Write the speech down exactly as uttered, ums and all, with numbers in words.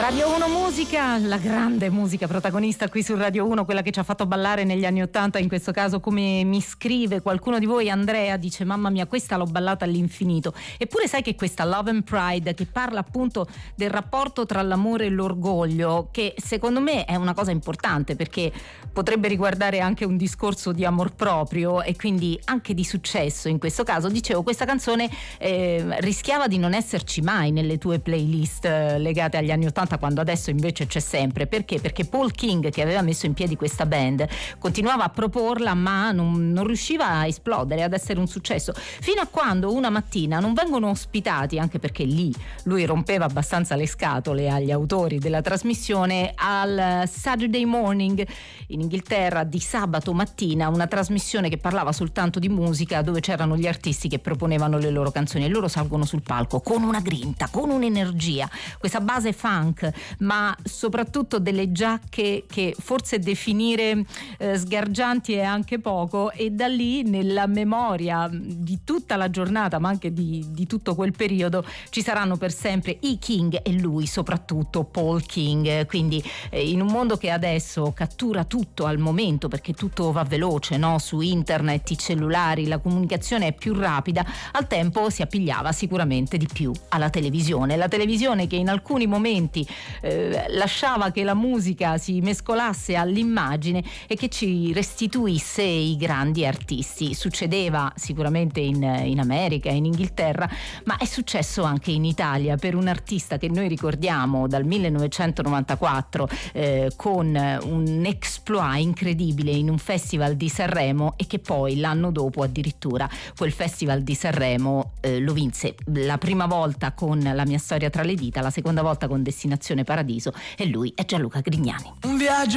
Radio uno Musica, la grande musica protagonista qui su Radio uno, quella che ci ha fatto ballare negli anni ottanta, in questo caso, come mi scrive qualcuno di voi, Andrea dice: mamma mia, questa l'ho ballata all'infinito. Eppure sai che questa Love and Pride, che parla appunto del rapporto tra l'amore e l'orgoglio, che secondo me è una cosa importante, perché potrebbe riguardare anche un discorso di amor proprio e quindi anche di successo. In questo caso, dicevo, questa canzone eh, rischiava di non esserci mai nelle tue playlist eh, legate agli anni ottanta, quando adesso invece c'è sempre. Perché? Perché Paul King, che aveva messo in piedi questa band, continuava a proporla, ma non, non riusciva a esplodere, ad essere un successo, fino a quando una mattina non vengono ospitati, anche perché lì lui rompeva abbastanza le scatole agli autori della trasmissione, al Saturday Morning in Inghilterra di sabato mattina, una trasmissione che parlava soltanto di musica, dove c'erano gli artisti che proponevano le loro canzoni, e loro salgono sul palco con una grinta, con un'energia, questa base funk, ma soprattutto delle giacche che forse definire eh, sgargianti è anche poco, e da lì nella memoria di tutta la giornata, ma anche di, di tutto quel periodo, ci saranno per sempre i King, e lui soprattutto Paul King. Quindi eh, in un mondo che adesso cattura tutto al momento, perché tutto va veloce, no? Su internet, i cellulari, la comunicazione è più rapida, al tempo si appigliava sicuramente di più alla televisione, la televisione che in alcuni momenti eh, lasciava che la musica si mescolasse all'immagine e che ci restituisse i grandi artisti. Succedeva sicuramente in, in America, in Inghilterra, ma è successo anche in Italia per un artista che noi ricordiamo dal millenovecentonovantaquattro eh, con un exploit incredibile in un festival di Sanremo, e che poi l'anno dopo addirittura quel festival di Sanremo eh, lo vinse la prima volta con La mia storia tra le dita, la seconda volta con Destinazione Paradiso, e lui è Gianluca Grignani. Un viaggio